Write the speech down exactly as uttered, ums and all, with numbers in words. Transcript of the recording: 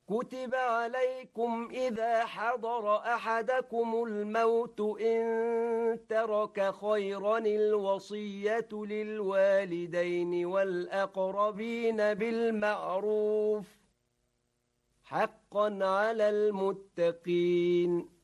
كتب عليكم إذا حضر أحدكم الموت إن ترك خيرا الوصية للوالدين والأقربين بالمعروف حقا على المتقين.